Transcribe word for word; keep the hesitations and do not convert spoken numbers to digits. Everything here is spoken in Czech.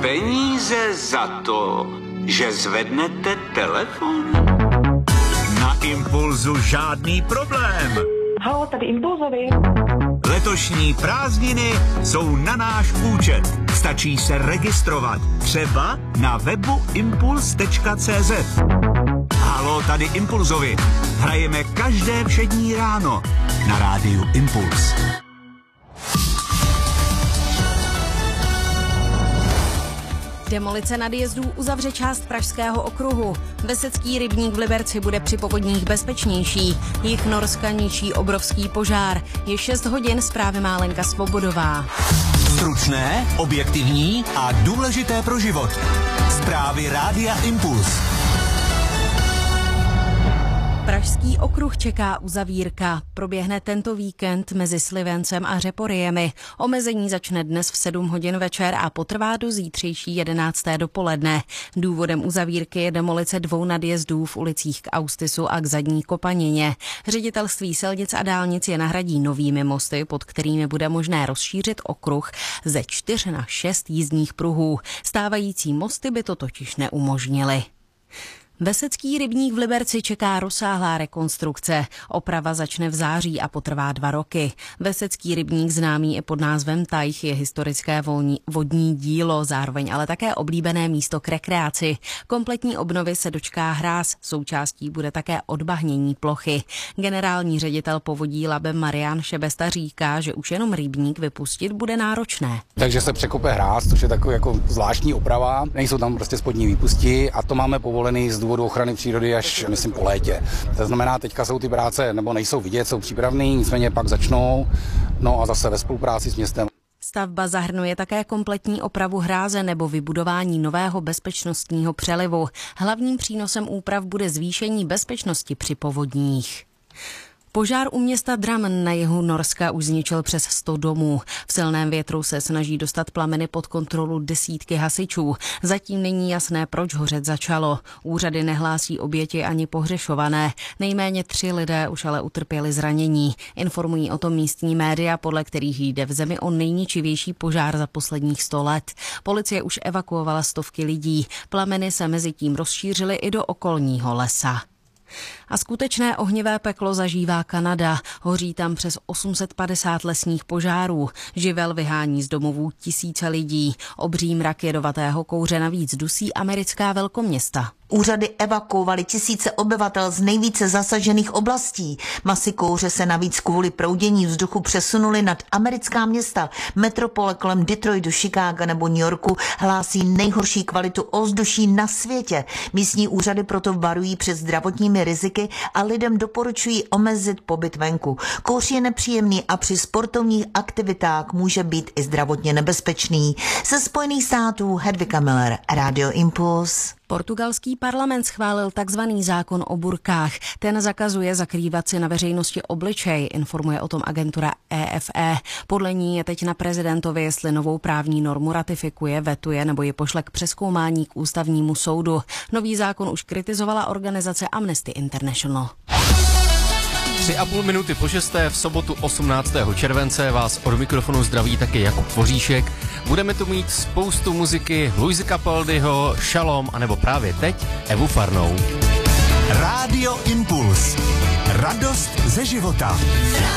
peníze za to, že zvednete telefon? Na Impulzu žádný problém. Halo, tady Impulzovi. Letošní prázdniny jsou na náš účet. Stačí se registrovat. Třeba na webu impuls tečka cé zet. Halo, tady Impulzovi. Hrajeme každé všední ráno na rádiu Impuls. Demolice nadjezdů uzavře část Pražského okruhu. Vesecký rybník v Liberci bude při povodních bezpečnější. Jih Norska ničí obrovský požár. Je šest hodin, zprávy má Lenka Svobodová. Stručné, objektivní a důležité pro život. Zprávy rádia Impuls. Pražský okruh čeká uzavírka. Proběhne tento víkend mezi Slivencem a Řeporyjemi. Omezení začne dnes v sedm hodin večer a potrvá do zítřejší jedenácté dopoledne. Důvodem uzavírky je demolice dvou nadjezdů v ulicích k Austisu a k Zadní Kopanině. Ředitelství silnic a dálnic je nahradí novými mosty, pod kterými bude možné rozšířit okruh ze čtyř na šest jízdních pruhů. Stávající mosty by to totiž neumožnily. Vesecký rybník v Liberci čeká rozsáhlá rekonstrukce. Oprava začne v září a potrvá dva roky. Vesecký rybník, známý i pod názvem Tajch, je historické volní, vodní dílo, zároveň ale také oblíbené místo k rekreaci. Kompletní obnovy se dočká hráz, součástí bude také odbahnění plochy. Generální ředitel povodí Labe Marian Šebesta říká, že už jenom rybník vypustit bude náročné. Takže se překope hráz, což je takový jako zvláštní oprava. Nejsou tam prostě spodní výpusti a to máme povolený z důvodu ochrany přírody až, myslím, po létě. To znamená, teďka jsou ty práce, nebo nejsou vidět, jsou přípravný, nicméně pak začnou, no a zase ve spolupráci s městem. Stavba zahrnuje také kompletní opravu hráze nebo vybudování nového bezpečnostního přelivu. Hlavním přínosem úprav bude zvýšení bezpečnosti při povodních. Požár u města Drammen na jihu Norska už zničil přes sto domů. V silném větru se snaží dostat plameny pod kontrolu desítky hasičů. Zatím není jasné, proč hořet začalo. Úřady nehlásí oběti ani pohřešované. Nejméně tři lidé už ale utrpěli zranění. Informují o tom místní média, podle kterých jde v zemi o nejničivější požár za posledních sto let. Policie už evakuovala stovky lidí. Plameny se mezitím rozšířily i do okolního lesa. A skutečné ohnivé peklo zažívá Kanada. Hoří tam přes osm set padesát lesních požárů. Živel vyhání z domovů tisíce lidí. Obří mrak jedovatého kouře navíc dusí americká velkoměsta. Úřady evakuovaly tisíce obyvatel z nejvíce zasažených oblastí. Masy kouře se navíc kvůli proudění vzduchu přesunuly nad americká města. Metropole kolem Detroitu, Chicaga nebo New Yorku hlásí nejhorší kvalitu ovzduší na světě. Místní úřady proto varují před zdravotními riziky a lidem doporučují omezit pobyt venku. Kouř je nepříjemný a při sportovních aktivitách může být i zdravotně nebezpečný. Ze Spojených států Hedvika Miller, Radio Impuls. Portugalský parlament schválil takzvaný zákon o burkách. Ten zakazuje zakrývat si na veřejnosti obličej, informuje o tom agentura E F E. Podle ní je teď na prezidentovi, jestli novou právní normu ratifikuje, vetuje nebo ji pošle k přezkoumání k ústavnímu soudu. Nový zákon už kritizovala organizace Amnesty International. Tři a půl minuty po šesté v sobotu osmnáctého července vás od mikrofonu zdraví taky Jakub Tvoříšek. Budeme tu mít spoustu muziky Luise Capaldiho, Shalom a nebo právě teď Evu Farnou. Rádio Impuls. Radost ze života.